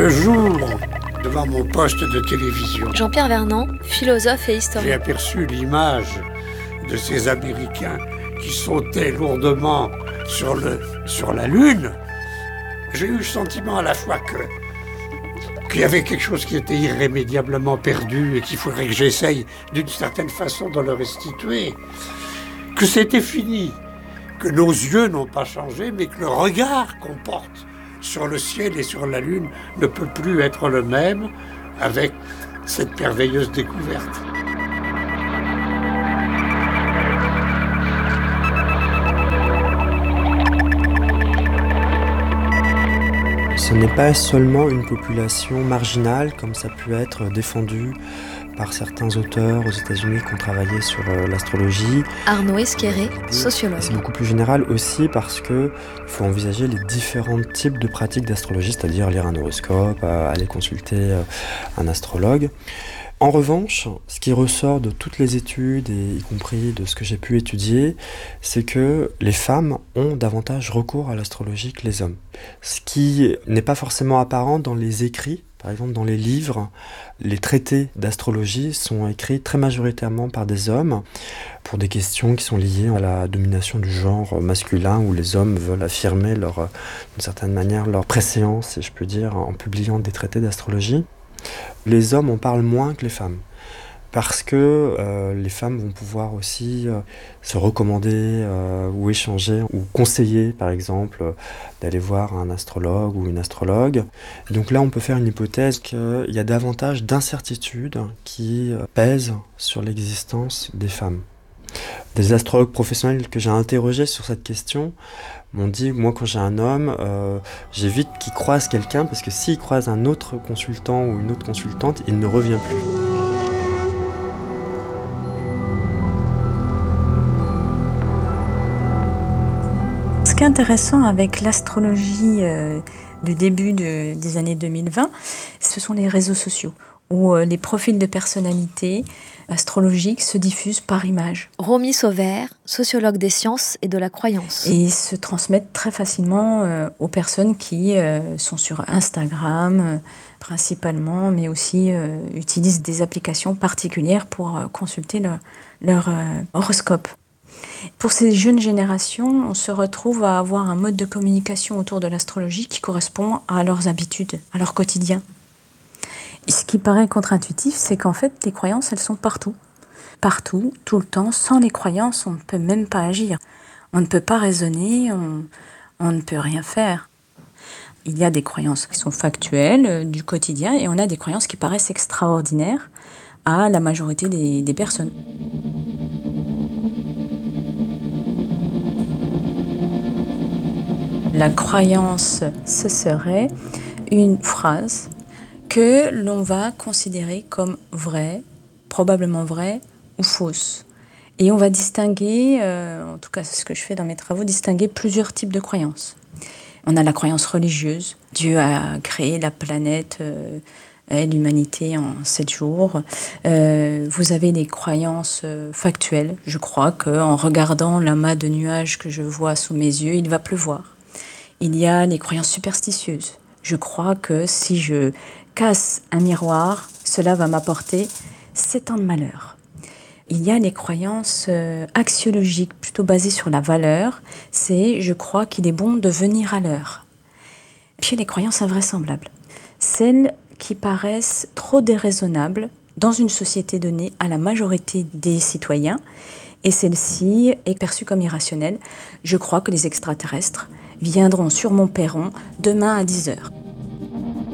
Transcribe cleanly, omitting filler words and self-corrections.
Le jour, devant mon poste de télévision, Jean-Pierre Vernant, philosophe et j'ai historien. aperçu l'image de ces Américains qui sautaient lourdement sur la Lune. J'ai eu le sentiment à la fois qu'il y avait quelque chose qui était irrémédiablement perdu et qu'il faudrait que j'essaye d'une certaine façon de le restituer, que c'était fini, que nos yeux n'ont pas changé, mais que le regard qu'on porte sur le ciel et sur la Lune ne peut plus être le même avec cette merveilleuse découverte. Ce n'est pas seulement une population marginale, comme ça peut être défendu par certains auteurs aux États-Unis qui ont travaillé sur l'astrologie. Arnaud Esqueré, C'est sociologue. beaucoup plus général aussi parce qu'il faut envisager les différents types de pratiques d'astrologie, c'est-à-dire lire un horoscope, aller consulter un astrologue. En revanche, ce qui ressort de toutes les études, et y compris de ce que j'ai pu étudier, c'est que les femmes ont davantage recours à l'astrologie que les hommes. Ce qui n'est pas forcément apparent dans les écrits. Par exemple, dans les livres, les traités d'astrologie sont écrits très majoritairement par des hommes pour des questions qui sont liées à la domination du genre masculin, où les hommes veulent affirmer d'une certaine manière leur préséance, si je peux dire, en publiant des traités d'astrologie. Les hommes en parlent moins que les femmes, parce que les femmes vont pouvoir aussi se recommander ou échanger ou conseiller, par exemple, d'aller voir un astrologue ou une astrologue. Donc là, on peut faire une hypothèse qu'il y a davantage d'incertitudes qui pèsent sur l'existence des femmes. Des astrologues professionnels que j'ai interrogés sur cette question m'ont dit, moi quand j'ai un homme, j'évite qu'il croise quelqu'un, parce que s'il croise un autre consultant ou une autre consultante, il ne revient plus. Ce qui est intéressant avec l'astrologie du début des années 2020, ce sont les réseaux sociaux, où les profils de personnalité astrologiques se diffusent par image. Romy Sauvert, sociologue des sciences et de la croyance. Et se transmettent très facilement aux personnes qui sont sur Instagram principalement, mais aussi utilisent des applications particulières pour consulter leur horoscope. Pour ces jeunes générations, on se retrouve à avoir un mode de communication autour de l'astrologie qui correspond à leurs habitudes, à leur quotidien. Et ce qui paraît contre-intuitif, c'est qu'en fait, les croyances, elles sont partout. Partout, tout le temps. Sans les croyances, on ne peut même pas agir. On ne peut pas raisonner, on ne peut rien faire. Il y a des croyances qui sont factuelles, du quotidien, et on a des croyances qui paraissent extraordinaires à la majorité des personnes. La croyance, ce serait une phrase que l'on va considérer comme vraie, probablement vraie ou fausse. Et on va distinguer, en tout cas c'est ce que je fais dans mes travaux, distinguer plusieurs types de croyances. On a la croyance religieuse. Dieu a créé la planète et l'humanité en 7 jours. Vous avez les croyances factuelles. Je crois qu'en regardant l'amas de nuages que je vois sous mes yeux, il va pleuvoir. Il y a les croyances superstitieuses. Je crois que si je casse un miroir, cela va m'apporter 7 ans de malheur. Il y a les croyances axiologiques, plutôt basées sur la valeur. C'est « je crois qu'il est bon de venir à l'heure ». Puis les croyances invraisemblables. Celles qui paraissent trop déraisonnables dans une société donnée à la majorité des citoyens. Et celle-ci est perçue comme irrationnelle. Je crois que les extraterrestres viendront sur mon perron demain à 10h.